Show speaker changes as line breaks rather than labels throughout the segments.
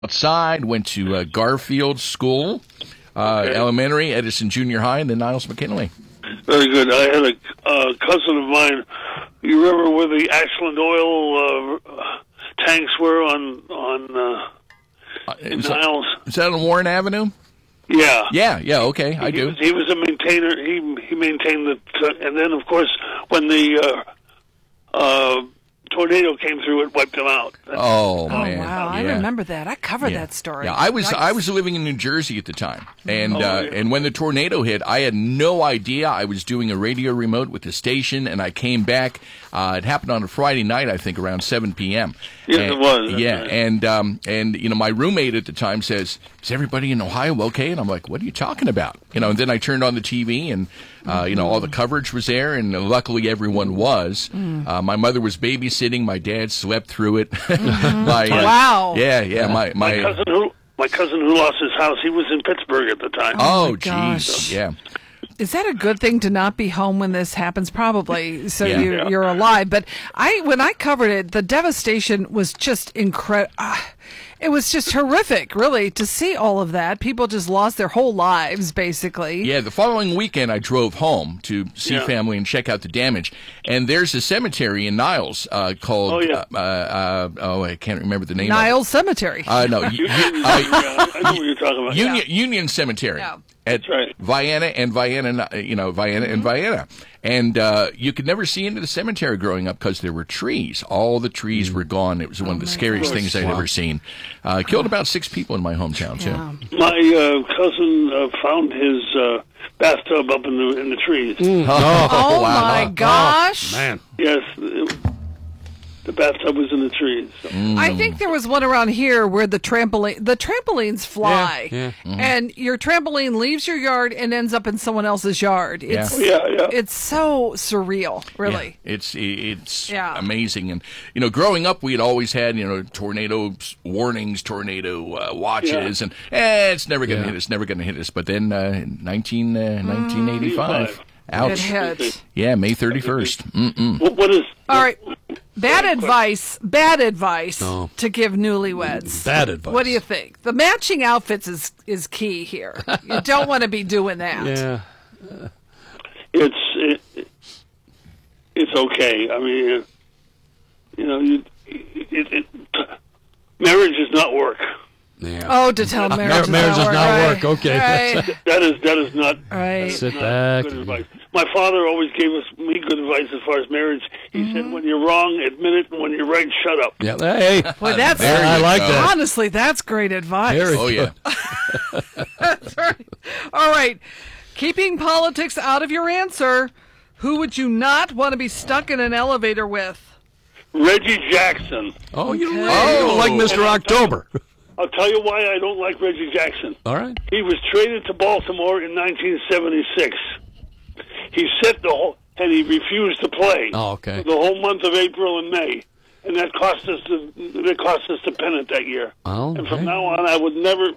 outside, went to Garfield School, elementary, Edison Junior High, and then Niles McKinley.
Very good. I had a cousin of mine. You remember where the Ashland oil tanks were on in Niles?
Is that on Warren Avenue?
Yeah.
Yeah, okay, I do.
He was a maintainer. He maintained and then, of course, when the tornado came through, it wiped him out.
Oh man!
Wow, I remember that. I covered that story.
Yeah, I was living in New Jersey at the time, and and when the tornado hit, I had no idea. I was doing a radio remote with the station, and I came back. It happened on a Friday night, I think, around 7 p.m.
Yes, it was.
Yeah, right. And my roommate at the time says, "Is everybody in Ohio okay?" And I'm like, "What are you talking about?" And then I turned on the TV, and all the coverage was there, and luckily everyone was. My mother was babysitting. My dad slept through it.
Wow.
Yeah.
My cousin who lost his house, he was in Pittsburgh at the time.
Oh, jeez. Yeah.
Is that a good thing to not be home when this happens? Probably, so
Yeah.
you're alive. But when I covered it, the devastation was just incredible. It was just horrific, really, to see all of that. People just lost their whole lives, basically.
Yeah, the following weekend I drove home to see family and check out the damage. And there's a cemetery in Niles called, I can't remember the name
Niles Cemetery.
No,
I know what you're talking about.
Union Cemetery.
Yeah.
At
right.
Vienna and Vienna, and Vienna. And you could never see into the cemetery growing up because there were trees. All the trees were gone. It was one of the scariest things I'd ever seen. Killed about 6 people in my hometown, too.
My cousin found his bathtub up in the trees.
Oh,
wow.
my gosh.
Oh, man.
Yes, the bathtub was in the trees. So.
I think there was one around here where the trampolines fly, and your trampoline leaves your yard and ends up in someone else's yard. It's it's so surreal, really.
Yeah. It's amazing. And growing up, we had always had tornado warnings, tornado watches, and it's never going to hit us, never going to hit us. But then 1985. Ouch.
It hit.
Yeah, May 31st.
What is...
All right. Bad advice to give newlyweds.
Bad advice.
What do you think? The matching outfits is key here. You don't want to be doing that.
Yeah.
It's okay. I mean, marriage does not work.
Yeah.
Oh, to tell marriage
does not work. Okay.
Right.
That is not.
Right.
Sit back.
Good advice. My father always gave me good advice as far as marriage. He said, "When you're wrong, admit it. And when you're right, shut up."
Yeah. Hey.
Boy, that's
I like that.
Honestly, that's great advice.
Yeah.
That's right. All right. Keeping politics out of your answer, who would you not want to be stuck in an elevator with?
Reggie Jackson.
Oh, you don't like Mr. October.
I'll tell you why I don't like Reggie Jackson.
All right.
He was traded to Baltimore in 1976. He set and he refused to play.
Oh, okay.
For the whole month of April and May, and that cost us the pennant that year.
Oh,
and from now on, I would never.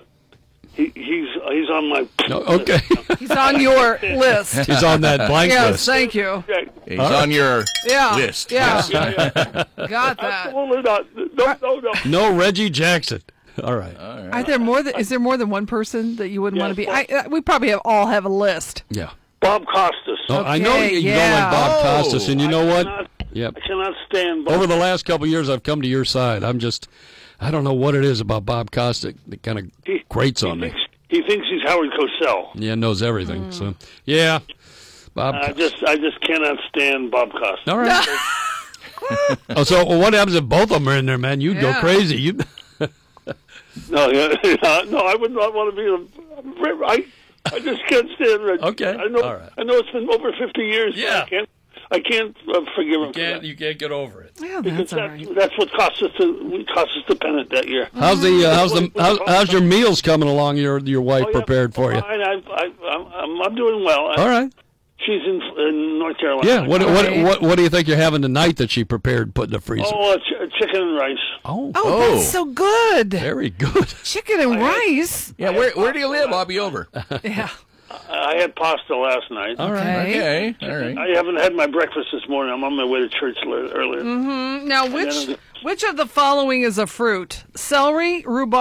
He's on my.
Okay.
He's on your list.
He's on that blank
Yes,
list.
thank you.
He's on your list.
Yeah.
Yeah.
Got that.
Absolutely not. No.
No Reggie Jackson. All right.
Is there more than one person that you wouldn't want to be? We probably all have a list.
Yeah.
Bob Costas.
Oh, I know you don't like Bob Costas, and you know what?
I
Yep.
cannot stand Bob.
Over the last couple of years, I've come to your side. I don't know what it is about Bob Costas that kind of grates on me.
He thinks he's Howard Cosell.
Yeah, knows everything. So, yeah. Bob.
I just cannot stand Bob Costas.
All right. So what happens if both of them are in there, man? You'd go crazy.
No, I would not want to be. I just can't stand Reggie.
Okay.
I know.
All right.
I know it's been over 50 years.
Yeah.
I can't forgive him.
You can't get over it.
Yeah,
Because
that's all right.
that's what cost us the pennant that year.
How's your meals coming along? Your wife prepared for you.
Fine. I'm doing well.
All right.
She's in North Carolina.
Yeah. What do you think you're having tonight that she prepared, put in the freezer?
Oh, chicken and rice.
Oh, that's so good.
Very good.
Chicken and rice.
Yeah, where do you live? I'll be over.
Yeah.
I had pasta last night.
All right.
Okay. All right.
I haven't had my breakfast this morning. I'm on my way to church earlier.
Mm-hmm. Now, Which of the following is a fruit? Celery, rhubarb,